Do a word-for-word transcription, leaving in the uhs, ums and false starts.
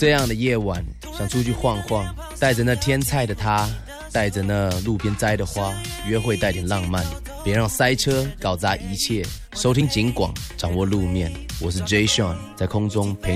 这样的夜晚，想出去晃晃，带着那天菜的他，带着那路边摘的花，约会带点浪漫，别让塞车搞砸一切。收听警广，掌握路面，我是 Jay Sean， 在空中陪